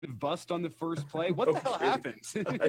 bust on the first play. What the hell happened?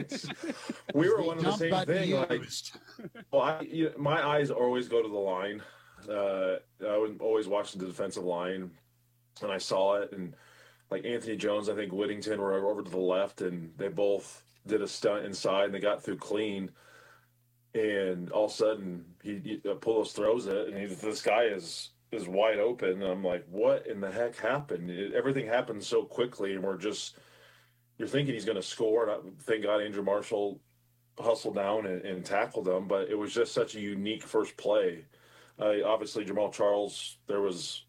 We were The one of the dump same button thing. Like, used. well, my eyes always go to the line. I would always watch the defensive line, and I saw it. And like Anthony Jones, I think Whittington were over to the left, and they both did a stunt inside, and they got through clean. And all of a sudden, Poulos throws it, and this guy is wide open. And I'm like, what in the heck happened? Everything happened so quickly, and you're thinking he's going to score. And thank God Andrew Marshall hustled down and tackled him, but it was just such a unique first play. Obviously, Jamal Charles, there was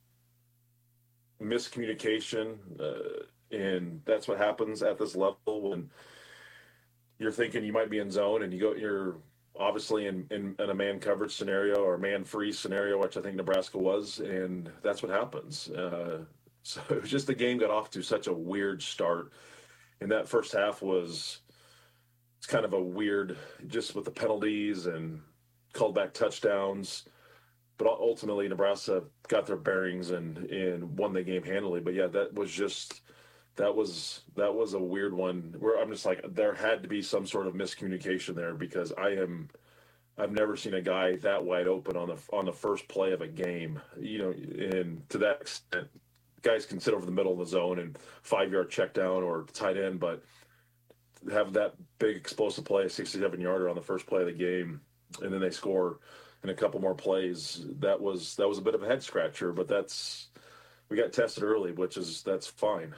miscommunication, and that's what happens at this level when you're thinking you might be in zone and you're obviously in a man coverage scenario or man free scenario, which I think Nebraska was, and that's what happens. So it was just the game got off to such a weird start, and that first half was it's kind of a weird, just with the penalties and called back touchdowns. But ultimately, Nebraska got their bearings and won the game handily. But yeah, that was a weird one where I'm just like there had to be some sort of miscommunication there because I've never seen a guy that wide open on the first play of a game. And to that extent, guys can sit over the middle of the zone and 5 yard check down or tight end, but have that big explosive play, a 67 yarder on the first play of the game, and then they score in a couple more plays. That was a bit of a head scratcher, but we got tested early, that's fine.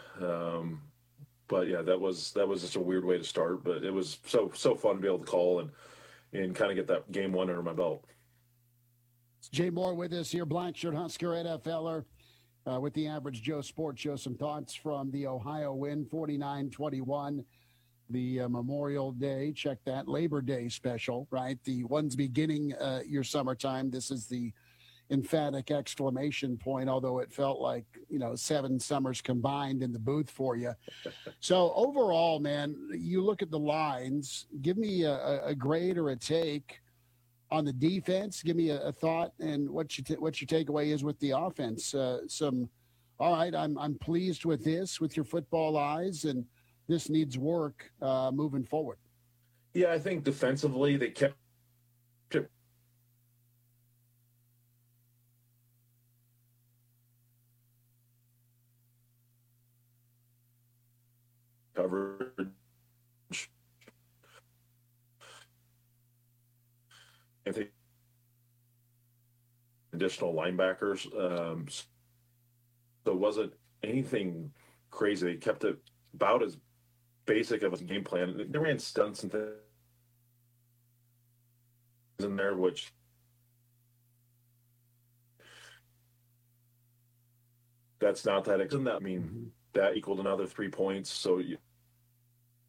But yeah, that was just a weird way to start, but it was so fun to be able to call and kind of get that game one under my belt. It's Jay Moore with us here, Blackshirt Husker NFLer. With the Average Joe Sports Show, some thoughts from the Ohio win, 49-21. The Memorial Day, check that, Labor Day special, right? The ones beginning your summertime. This is the emphatic exclamation point, although it felt like, 7 summers combined in the booth for you. So overall, man, you look at the lines, give me a grade or a take on the defense. Give me a thought and what your takeaway is with the offense. All right, I'm pleased with this, with your football eyes, and this needs work moving forward. Yeah, I think defensively they kept it coverage. I think additional linebackers. So it wasn't anything crazy. They kept it about as basic of a game plan. They ran stunts and things in there, which that's not that. That I mean, that equaled another 3 points. So